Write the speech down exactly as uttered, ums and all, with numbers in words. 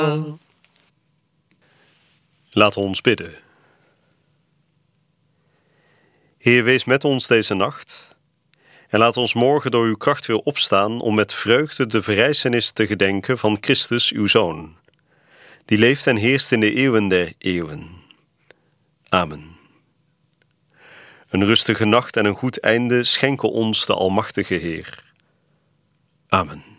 Laat ons bidden. Heer, wees met ons deze nacht en laat ons morgen door uw kracht weer opstaan om met vreugde de verrijzenis te gedenken van Christus, uw Zoon, die leeft en heerst in de eeuwen der eeuwen. Amen. Een rustige nacht en een goed einde schenken ons de Almachtige Heer. Amen.